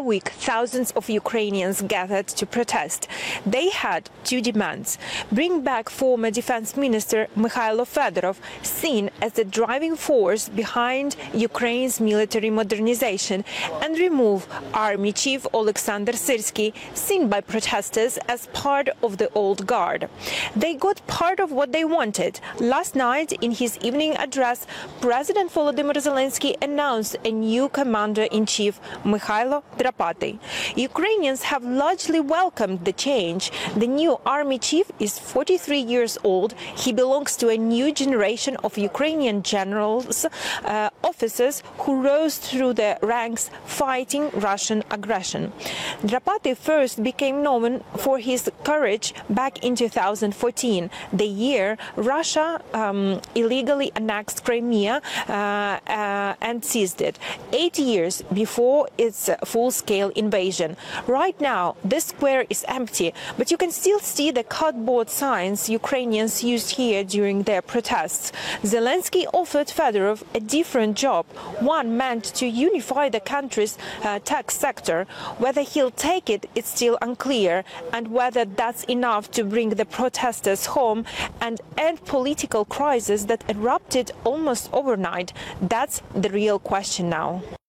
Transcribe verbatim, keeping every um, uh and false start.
week, thousands of Ukrainians gathered to protest. They had two demands: bring back former Defense Minister Mikhailo Fedorov, seen as the driving force behind Ukraine's military modernization, and remove Army Chief Oleksandr Syrsky, seen by protesters as part of the old guard. They got part of what they wanted. Last night, in his evening address, President Volodymyr Zelensky announced a new commander-in-chief, Mikhailo Drapatый. Ukrainians have largely welcomed the change. The new army chief is forty-three years old. He belongs to a new generation of Ukrainian generals, uh, officers who rose through the ranks fighting Russian aggression. Drapatый first became known for his courage back in two thousand fourteen, the year Russia um, illegally annexed Crimea uh, uh, and seized it, eight years before its full-scale invasion. Right now, this square is empty, but you can still see the cardboard signs Ukrainians used here during their protests. Zelensky offered Fedorov a different job, one meant to unify the country's uh, tech sector. Whether he'll take it is still unclear, and whether that's enough to bring the protesters home and end political crisis that erupted almost overnight, that's the real question now.